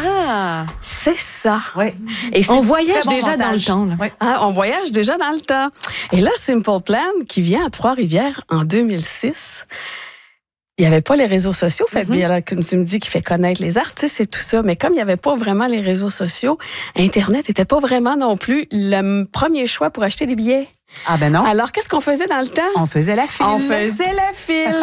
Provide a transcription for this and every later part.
Ah! C'est ça. Oui. Et On voyage déjà dans le temps. Là. Oui. On voyage déjà dans le temps. Et là, Simple Plan, qui vient à Trois-Rivières en 2006, il n'y avait pas les réseaux sociaux. Fabiola, comme tu me dis, qui fait connaître les artistes et tout ça. Mais comme il n'y avait pas vraiment les réseaux sociaux, Internet n'était pas vraiment non plus le premier choix pour acheter des billets. Ah ben non. Alors, qu'est-ce qu'on faisait dans le temps? On faisait la file. On faisait la file.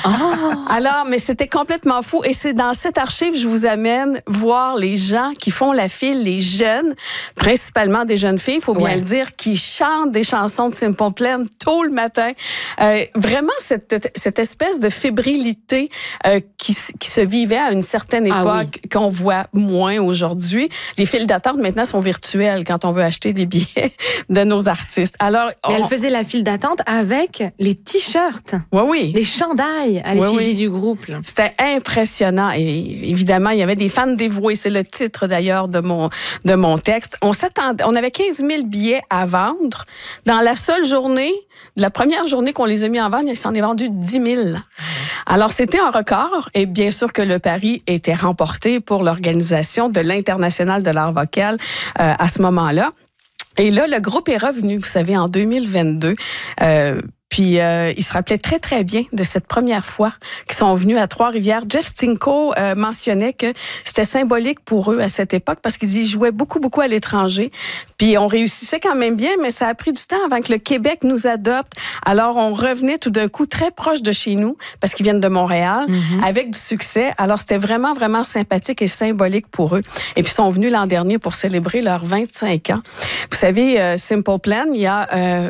Alors, mais c'était complètement fou. Et c'est dans cette archive, je vous amène voir les gens qui font la file, les jeunes, principalement des jeunes filles, il faut bien le dire, qui chantent des chansons de Simple Plan tôt le matin. Vraiment, cette espèce de fébrilité qui se vivait à une certaine époque qu'on voit moins aujourd'hui. Les files d'attente, maintenant, sont virtuelles quand on veut acheter des billets de nos artistes. Alors, mais elle faisait la file d'attente avec les t-shirts, les chandails à l'effigie du groupe. Là. C'était impressionnant. Et évidemment, il y avait des fans dévoués. C'est le titre d'ailleurs de mon texte. On avait 15 000 billets à vendre. Dans la seule journée, la première journée qu'on les a mis en vente, il s'en est vendu 10 000. Alors, c'était un record. Et bien sûr que le pari était remporté pour l'organisation de l'International de l'art vocal à ce moment-là. Et là, le groupe est revenu, vous savez, en 2022. Puis, ils se rappelaient très, très bien de cette première fois qu'ils sont venus à Trois-Rivières. Jeff Stinko mentionnait que c'était symbolique pour eux à cette époque parce qu'ils jouaient beaucoup, beaucoup à l'étranger. Puis, on réussissait quand même bien, mais ça a pris du temps avant que le Québec nous adopte. Alors, on revenait tout d'un coup très proche de chez nous parce qu'ils viennent de Montréal avec du succès. Alors, c'était vraiment, vraiment sympathique et symbolique pour eux. Et puis, ils sont venus l'an dernier pour célébrer leurs 25 ans. Vous savez, Simple Plan, il y a...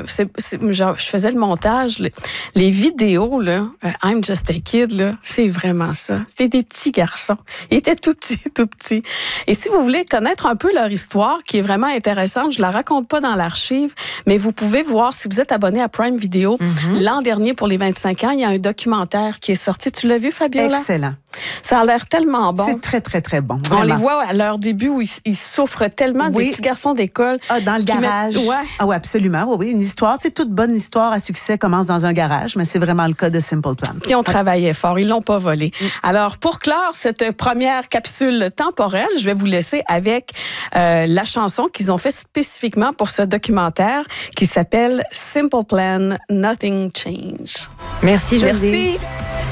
je faisais le montage. Les vidéos, là, I'm Just a Kid, là, c'est vraiment ça. C'était des petits garçons. Ils étaient tout petits, tout petits. Et si vous voulez connaître un peu leur histoire, qui est vraiment intéressante, je la raconte pas dans l'archive, mais vous pouvez voir, si vous êtes abonné à Prime Video, l'an dernier, pour les 25 ans, il y a un documentaire qui est sorti. Tu l'as vu, Fabiola? Excellent. Ça a l'air tellement bon. C'est très, très, très bon. Vraiment. On les voit à leur début où ils souffrent tellement, des petits garçons d'école. Ah, dans le garage. Ah oui, absolument. Oui, une histoire. Tu sais, toute bonne histoire à succès commence dans un garage, mais c'est vraiment le cas de Simple Plan. Puis on travaillait fort, ils l'ont pas volé. Alors, pour clore cette première capsule temporelle, je vais vous laisser avec la chanson qu'ils ont fait spécifiquement pour ce documentaire qui s'appelle Simple Plan, Nothing Change. Merci, Josée. Merci.